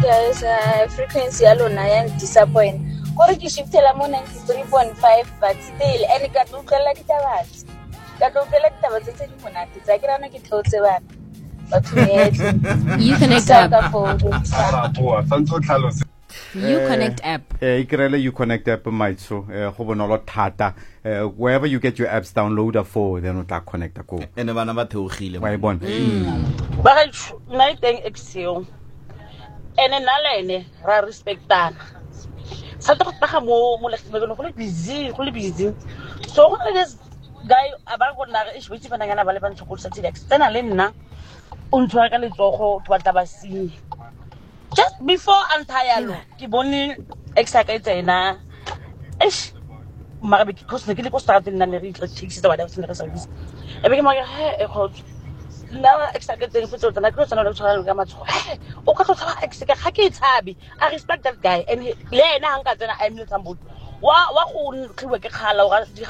guys, frequency alone I am disappointed. Kore ke shiftela mo 93.5 but still any ka tlotlela ditabatsi. Ka tlotlela ditabatsi tse di monate. Tsa ke rana ke theotse bana. You Connect app. You Connect app. You Connect app maitso go bonolo thata. Wherever you get your apps download for then o tla connecta go. Ene bana ba theogile. Wa ibona. Ba ga night exio. Ene nalene ra respectana. Sa tlo ga mo lekgelo go le busy. So go le this guy aba go na e shwetse bana ngana ba le ba ntshokolo sa tse external le nna o ntshwa ka letsogo to batla ba sing. Just before antayalo ke bone excited na eish mara be ke cause ke le ko start nna ne re tla taxi tsa bana tsena ka service e be ke mara e go na excited ke fetso tsena ke tsena le tshwana ka matso o ka tlotsa ex ka ga ke tshabi I respect that guy and le ena hanga tsena I mean somebody wa go khiwe ke khala